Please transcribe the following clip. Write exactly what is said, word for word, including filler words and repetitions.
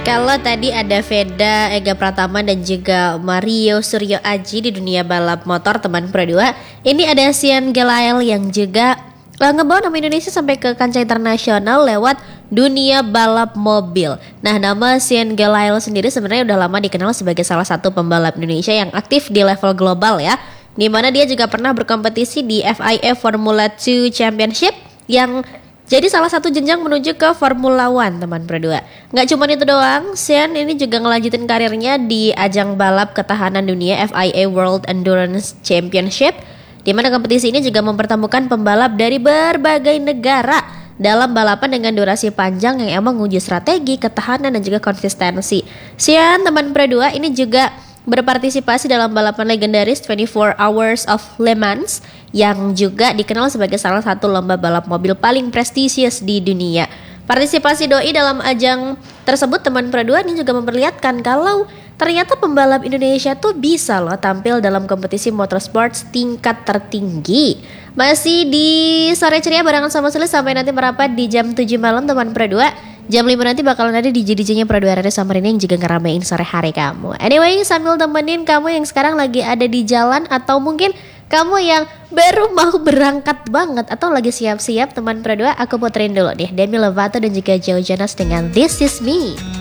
Kalau tadi ada Veda, Ega Pratama dan juga Mario Suryo Aji di dunia balap motor teman Pro dua, ini ada Sian Gelael yang juga uh, ngebawa nama Indonesia sampai ke kancah internasional lewat dunia balap mobil. Nah, nama Sian Gelael sendiri sebenarnya udah lama dikenal sebagai salah satu pembalap Indonesia yang aktif di level global ya. Di mana dia juga pernah berkompetisi di F I A Formula dua Championship yang jadi salah satu jenjang menuju ke Formula One teman Pro dua. Nggak cuma itu doang, Sian ini juga ngelanjutin karirnya di ajang balap ketahanan dunia F I A World Endurance Championship, di mana kompetisi ini juga mempertemukan pembalap dari berbagai negara dalam balapan dengan durasi panjang yang emang menguji strategi, ketahanan dan juga konsistensi. Sian teman Pro dua ini juga berpartisipasi dalam balapan legendaris dua puluh empat Hours of Le Mans yang juga dikenal sebagai salah satu lomba balap mobil paling prestisius di dunia. Partisipasi Doi dalam ajang tersebut teman Pro dua ini juga memperlihatkan kalau ternyata pembalap Indonesia tuh bisa loh tampil dalam kompetisi motorsport tingkat tertinggi. Masih di sore ceria barengan sama Sulis sampai nanti merapat di jam tujuh malam teman Pro dua. Jam lima nanti bakalan ada di D J-nya Pro dua Radio Samarinda yang juga ngeramein sore hari kamu. Anyway, sambil temenin kamu yang sekarang lagi ada di jalan atau mungkin kamu yang baru mau berangkat banget atau lagi siap-siap teman Pro dua, aku puterin dulu deh Demi Lovato dan juga Joe Jonas dengan This Is Me.